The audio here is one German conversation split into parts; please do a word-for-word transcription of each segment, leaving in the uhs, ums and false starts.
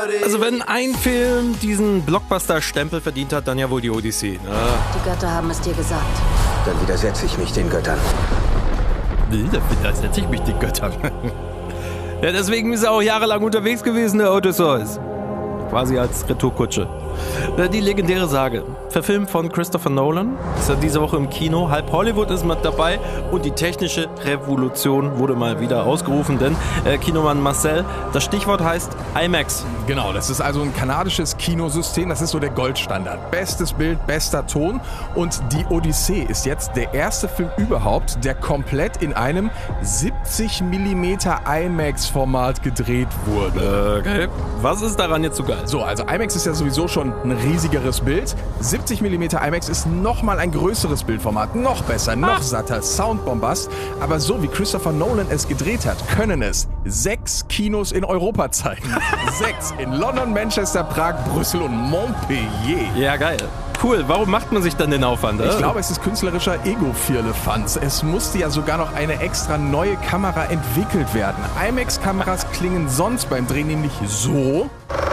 Also wenn ein Film diesen Blockbuster-Stempel verdient hat, dann ja wohl die Odyssee. Ne? Die Götter haben es dir gesagt. Dann widersetze ich mich den Göttern. Wie? Da widersetze ich mich den Göttern. Ja, deswegen ist er auch jahrelang unterwegs gewesen, der Odysseus. Quasi als Retourkutsche. Die legendäre Sage. Verfilmt von Christopher Nolan. Ist ja diese Woche im Kino. Halb Hollywood ist mit dabei. Und die technische Revolution wurde mal wieder ausgerufen. Denn äh, Kinomann Marcel, das Stichwort heißt IMAX. Genau, das ist also ein kanadisches Kinosystem. Das ist so der Goldstandard. Bestes Bild, bester Ton. Und die Odyssee ist jetzt der erste Film überhaupt, der komplett in einem siebzig Millimeter IMAX-Format gedreht wurde. Okay. Was ist daran jetzt so geil? So, also IMAX ist ja sowieso schon ein riesigeres Bild. siebzig Millimeter IMAX ist nochmal ein größeres Bildformat. Noch besser, noch satter, Soundbombast. Aber so wie Christopher Nolan es gedreht hat, können es sechs Kinos in Europa zeigen. Sechs. In London, Manchester, Prag, Brüssel und Montpellier. Ja, geil. Cool. Warum macht man sich dann den Aufwand? Ich glaube, es ist künstlerischer Ego-Firlefanz. Es musste ja sogar noch eine extra neue Kamera entwickelt werden. IMAX-Kameras klingen sonst beim Drehen nämlich so.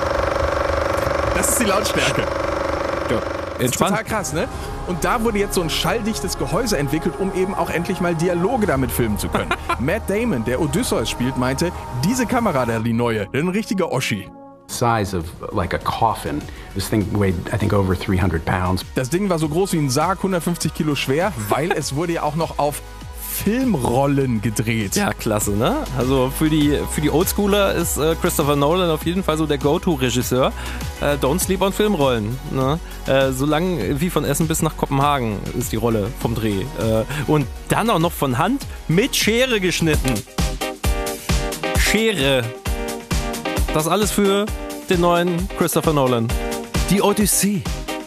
Das ist die Lautstärke. Ja, das ist total krass, ne? Und da wurde jetzt so ein schalldichtes Gehäuse entwickelt, um eben auch endlich mal Dialoge damit filmen zu können. Matt Damon, der Odysseus spielt, meinte, diese Kamera da, die neue, ein richtiger Oschi. Size of like a coffin. This thing weighed, I think, over three hundred pounds. Das Ding war so groß wie ein Sarg, hundertfünfzig Kilo schwer, weil es wurde ja auch noch auf Filmrollen gedreht. Ja, klasse, ne? Also für die, für die Oldschooler ist äh, Christopher Nolan auf jeden Fall so der Go-To-Regisseur. Äh, don't sleep on Filmrollen. Ne? Äh, so lang wie von Essen bis nach Kopenhagen ist die Rolle vom Dreh. Äh, und dann auch noch von Hand mit Schere geschnitten. Schere. Das alles für den neuen Christopher Nolan. Die Odyssee.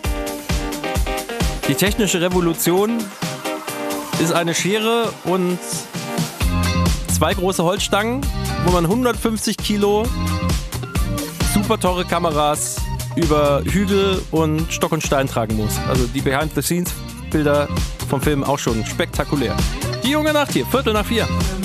Die technische Revolution ist eine Schere und zwei große Holzstangen, wo man hundertfünfzig Kilo super teure Kameras über Hügel und Stock und Stein tragen muss. Also die Behind-the-Scenes-Bilder vom Film auch schon spektakulär. Die junge Nacht hier, Viertel nach vier.